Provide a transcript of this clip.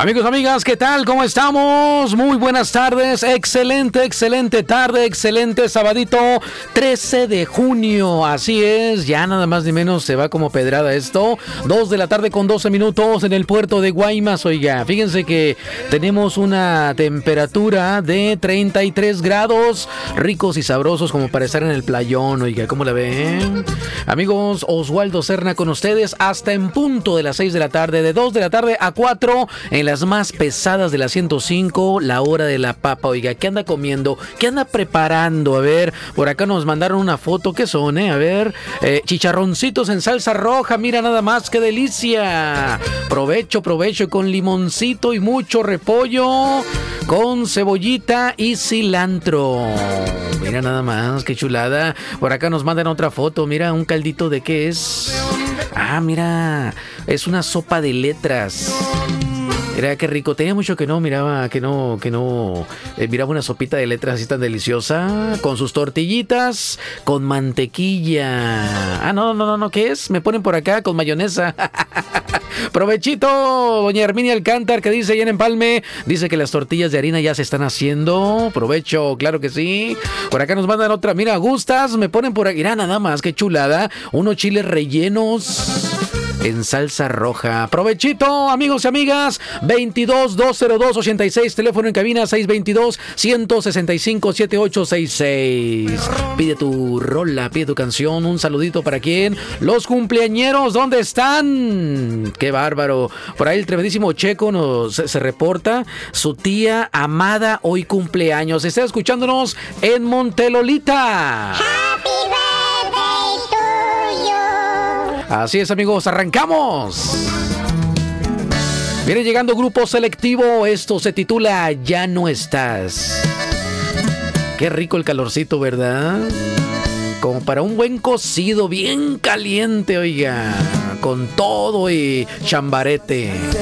Amigos, amigas, ¿qué tal? ¿Cómo estamos? Muy buenas tardes, excelente tarde, excelente sabadito, 13 de junio, así es, ya nada más ni menos se va como pedrada esto, 2 de la tarde con 12 minutos en el puerto de Guaymas. Oiga, fíjense que tenemos una temperatura de 33 grados, ricos y sabrosos como para estar en el playón. Oiga, ¿cómo la ven? Amigos, Oswaldo Serna con ustedes hasta en punto de las 6 de la tarde, de 2 de la tarde a 4 en las más pesadas de la 105, la hora de la papa. Oiga, ¿qué anda comiendo? ¿Qué anda preparando? A ver, por acá nos mandaron una foto. ¿Qué son, A ver, chicharroncitos en salsa roja. Mira nada más, qué delicia. Provecho con limoncito y mucho repollo, con cebollita y cilantro. Mira nada más, qué chulada. Por acá nos mandan otra foto. Mira, un caldito de qué es. Ah, mira, es una sopa de letras. Mira qué rico, tenía mucho que no miraba, miraba una sopita de letras así tan deliciosa, con sus tortillitas, con mantequilla. Ah, no, ¿qué es? Me ponen por acá con mayonesa. Provechito, doña Herminia Alcántar, que dice allá en Empalme, dice que las tortillas de harina ya se están haciendo. Provecho, claro que sí. Por acá nos mandan otra, mira, gustas, me ponen por aquí, mira nada más, qué chulada, unos chiles rellenos en salsa roja. Provechito, amigos y amigas. 22-202-86, teléfono en cabina 622-165-7866. Pide tu rola, pide tu canción. Un saludito para quién. Los cumpleañeros, ¿dónde están? Qué bárbaro. Por ahí el tremendísimo Checo se reporta. Su tía amada hoy cumpleaños. Está escuchándonos en Montelolita. Así es, amigos, arrancamos. Viene llegando Grupo Selectivo, esto se titula Ya no estás. Qué rico el calorcito, ¿verdad? Como para un buen cocido, bien caliente, oiga, con todo y chambarete.